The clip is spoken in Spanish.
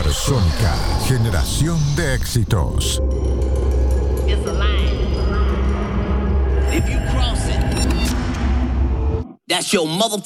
Supersónica, generación de éxitos. It's a line. If you cross it, that's your motherfucking